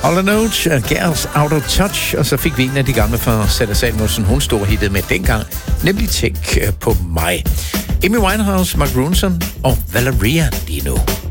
All Note, Girls Out of Touch, og så fik vi en af de gamle fra Sætter Samuelsen, hun stod hittet med dengang, nemlig Tænk på mig. Amy Winehouse, Mark Ronson og Valeria lige nu.